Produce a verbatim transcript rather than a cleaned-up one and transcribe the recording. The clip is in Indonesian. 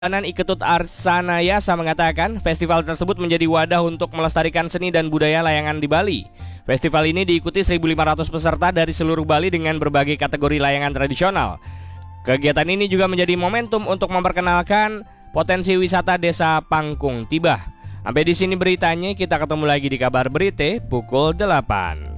Anan Iketut Arsanayasa mengatakan festival tersebut menjadi wadah untuk melestarikan seni dan budaya layangan di Bali. Festival ini diikuti seribu lima ratus peserta dari seluruh Bali dengan berbagai kategori layangan tradisional. Kegiatan ini juga menjadi momentum untuk memperkenalkan potensi wisata Desa Pangkung Tibah. Sampai di sini beritanya, kita ketemu lagi di kabar berita pukul delapan.